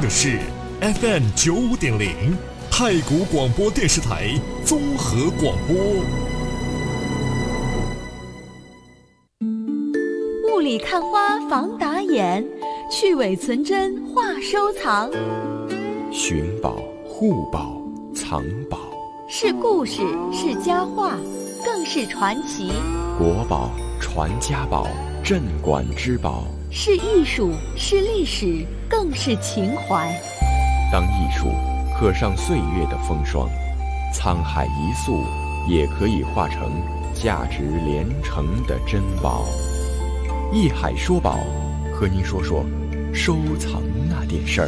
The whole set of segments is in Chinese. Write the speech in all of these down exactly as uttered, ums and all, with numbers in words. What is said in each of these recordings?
的是 F M 九五点零太谷广播电视台综合广播。 雾里看花防打眼，去伪存真话收藏。 寻宝、护宝、藏宝， 是故事，是佳话，更是传奇。 国宝、传家宝，镇馆之宝， 是艺术，是历史，更是情怀。 当艺术刻上岁月的风霜，沧海一粟也可以化成价值连城的珍宝。艺海说宝，和您说说收藏那点事儿。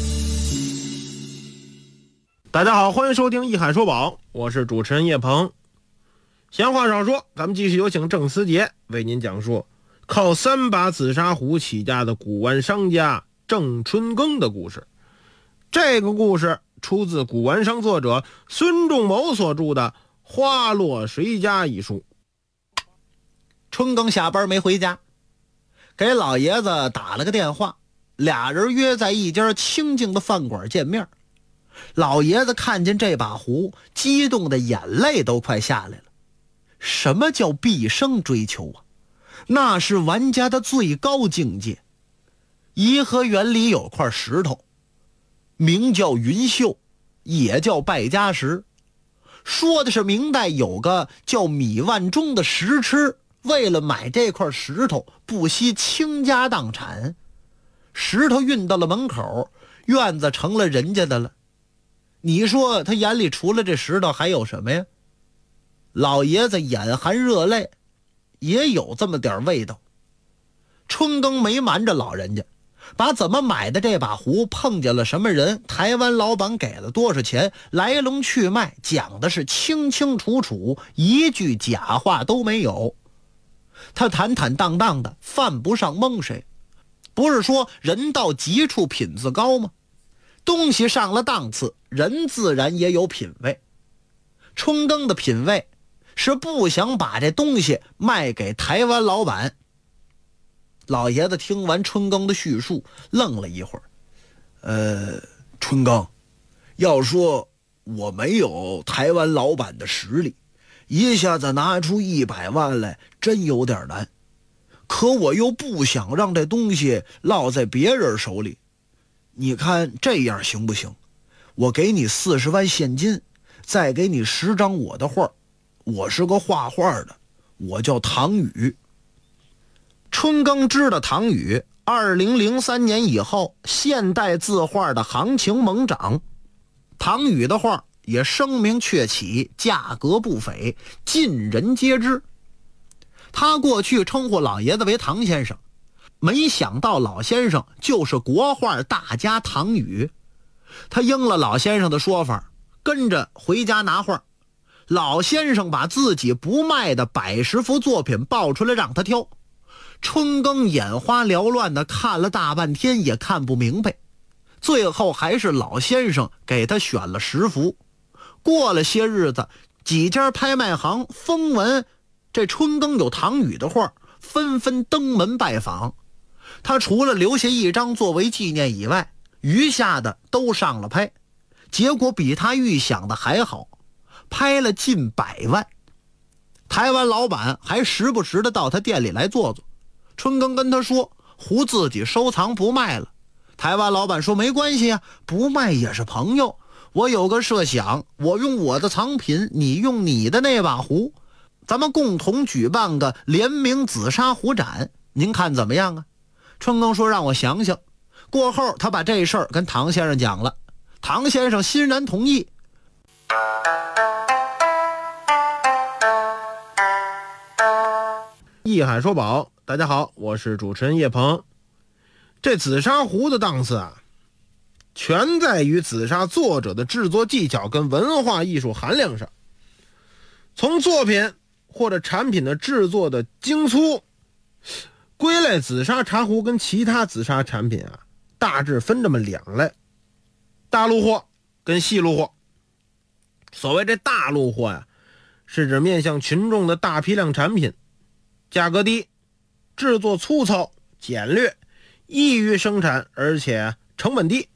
大家好，欢迎收听艺海说宝，我是主持人叶鹏。闲话少说，咱们继续有请郑思杰为您讲述靠三把紫砂壶起家的古玩商家郑春耕的故事。这个故事出自古玩商作者孙仲谋所著的《花落谁家》一书。 春耕下班没回家，给老爷子打了个电话，俩人约在一家清静的饭馆见面。老爷子看见这把壶，激动的眼泪都快下来了。什么叫毕生追求啊？那是玩家的最高境界。颐和园里有块石头，名叫云秀，也叫败家石，说的是明代有个叫米万钟的石痴，为了买这块石头不惜倾家荡产。石头运到了门口，院子成了人家的了。你说他眼里除了这石头还有什么呀？老爷子眼含热泪，也有这么点味道。春耕没瞒着老人家，把怎么买的这把壶，碰见了什么人，台湾老板给了多少钱，来龙去脉讲的是清清楚楚，一句假话都没有。他坦坦荡荡的，犯不上蒙谁。不是说人到极处品自高吗？东西上了档次，人自然也有品位。春耕的品位是不想把这东西卖给台湾老板。老爷子听完春耕的叙述，愣了一会儿。呃，春耕，要说我没有台湾老板的实力，一下子拿出一百万来真有点难，可我又不想让这东西落在别人手里。你看这样行不行？我给你四十万现金，再给你十张我的画。我是个画画的，我叫唐宇。春耕知道唐宇二零零三年以后现代字画的行情猛涨，唐宇的画也声名鹊起，价格不菲，尽人皆知。他过去称呼老爷子为唐先生，没想到老先生就是国画大家唐宇。他应了老先生的说法，跟着回家拿画。老先生把自己不卖的百十幅作品报出来让他挑。春耕眼花缭乱的看了大半天也看不明白，最后还是老先生给他选了十幅。过了些日子，几家拍卖行风闻这春耕有唐宇的画，纷纷登门拜访。他除了留下一张作为纪念以外，余下的都上了拍，结果比他预想的还好，拍了近百万。台湾老板还时不时的到他店里来坐坐。春耕跟他说壶自己收藏不卖了。台湾老板说没关系啊，不卖也是朋友。我有个设想，我用我的藏品，你用你的那把壶，咱们共同举办个联名紫砂壶展，您看怎么样啊？春耕说让我想想。过后他把这事儿跟唐先生讲了，唐先生欣然同意。 艺海说宝，大家好，我是主持人叶鹏。这紫砂壶的档次啊，全在于紫砂作者的制作技巧跟文化艺术含量上。从作品或者产品的制作的精粗，归类紫砂茶壶跟其他紫砂产品啊，大致分这么两类：大陆货跟细路货。所谓这大陆货呀，是指面向群众的大批量产品，价格低，制作粗糙简略，易于生产，而且成本低。